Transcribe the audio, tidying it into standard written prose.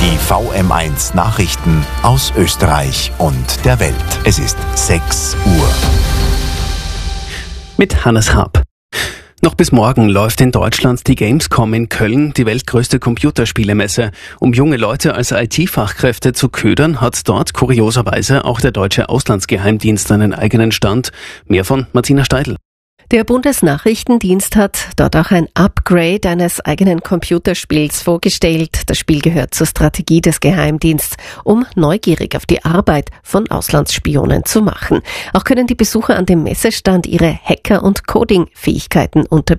Die VM1 Nachrichten aus Österreich und der Welt. Es ist 6 Uhr. Mit Hannes Haab. Noch bis morgen läuft in Deutschland die Gamescom in Köln, die weltgrößte Computerspielemesse. Um junge Leute als IT-Fachkräfte zu ködern, hat dort kurioserweise auch der deutsche Auslandsgeheimdienst einen eigenen Stand. Mehr von Martina Steidl. Der Bundesnachrichtendienst hat dort auch ein Upgrade eines eigenen Computerspiels vorgestellt. Das Spiel gehört zur Strategie des Geheimdienstes, um neugierig auf die Arbeit von Auslandsspionen zu machen. Auch können die Besucher an dem Messestand ihre Hacker- und Coding-Fähigkeiten